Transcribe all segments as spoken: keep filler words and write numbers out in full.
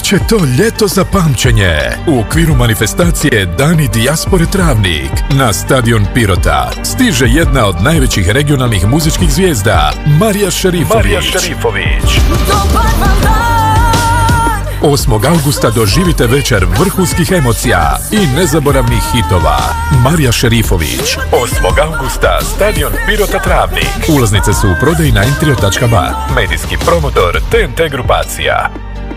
Biće to ljeto za pamćenje. U okviru manifestacije Dani dijaspore Travnik na stadion Pirota stiže jedna od najvećih regionalnih muzičkih zvijezda, Marija Šerifović. Marija Šerifović. osmog augusta doživite večer vrhunskih emocija i nezaboravnih hitova. Marija Šerifović. osmog augusta, stadion Pirota Travnik. Ulaznice su u prodaji na entrio tačka ba. Medijski promotor T N T grupacija.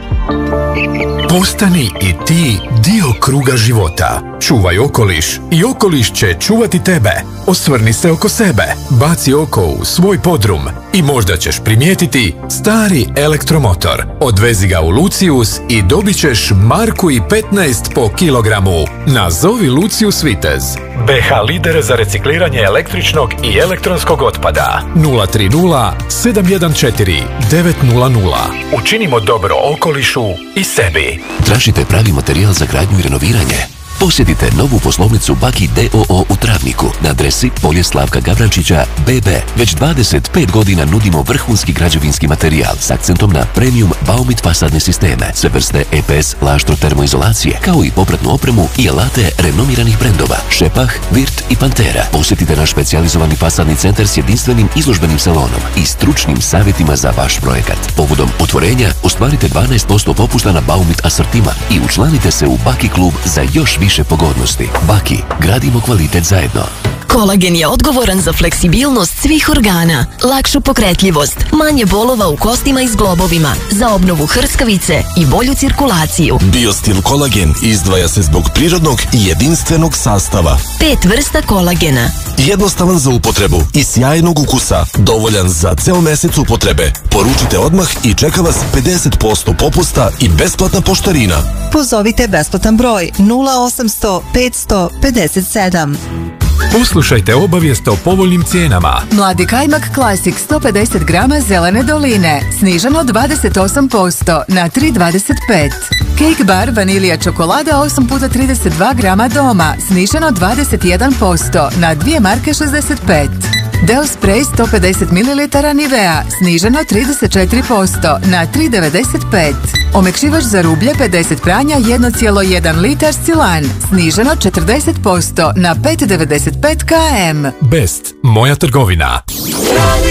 Postani i ti dio kruga života. Čuvaj okoliš i okoliš će čuvati tebe. Osvrni se oko sebe, baci oko u svoj podrum i možda ćeš primijetiti stari elektromotor. Odvezi ga u Lucius i dobit ćeš marku i petnaest po kilogramu. Nazovi Lucius Vitez. B H lider za recikliranje električnog i elektronskog otpada. nula tri nula sedam jedan četiri devet nula nula. Učinimo dobro okolišu i sebi. Tražite pravi materijal za gradnju i renoviranje? Posjetite novu poslovnicu Baki D O O u Travniku na adresi Polje Slavka Gavrančića B B. Već dvadeset pet godina nudimo vrhunski građevinski materijal s akcentom na premium Baumit fasadne sisteme, sve vrste E P S laštro termoizolacije, kao i popratnu opremu i alate renomiranih brendova Šepah, Virt i Pantera. Posjetite naš specijalizovani fasadni centar s jedinstvenim izložbenim salonom i stručnim savjetima za vaš projekat. Povodom otvorenja ostvarite dvanaest posto popusta na Baumit asortiman i učlanite se u Baki klub za još više pogodnosti. Baki, gradimo kvalitet zajedno. Kolagen je odgovoran za fleksibilnost svih organa, lakšu pokretljivost, manje bolova u kostima i zglobovima, za obnovu hrskavice i bolju cirkulaciju. Biostil kolagen izdvaja se zbog prirodnog i jedinstvenog sastava. Pet vrsta kolagena. Jednostavan za upotrebu i sjajnog ukusa, dovoljan za ceo mesec upotrebe. Poručite odmah i čeka vas pedeset posto popusta i besplatna poštarina. Pozovite besplatan broj nula osamsto petsto pedeset sedam. Poslušajte obavijest o povoljnim cijenama. Mladi kajmak Classic sto pedeset grama zelene doline, snižano dvadeset osam posto na tri dvadeset pet. Cake bar vanilija čokolada osam puta trideset dva grama doma, snižano dvadeset jedan posto na dvije marke šezdeset pet. Del spray sto pedeset mililitara Nivea, snižano trideset četiri posto na tri devedeset pet. Omekšivač za rublje pedeset pranja jedan zarez jedan litar Silan, snižano četrdeset posto na pet devedeset pet km. Best, moja trgovina.